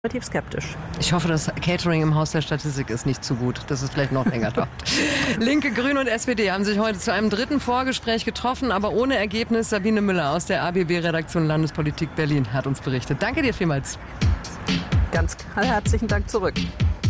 relativ skeptisch. Ich hoffe, das Catering im Haus der Statistik ist nicht zu gut, dass es vielleicht noch länger dauert. Linke, Grüne und SPD haben sich heute zu einem dritten Vorgespräch getroffen, aber ohne Ergebnis. Sabine Müller aus der ABB-Redaktion Landespolitik Berlin hat uns berichtet. Danke dir vielmals. Ganz herzlichen Dank zurück.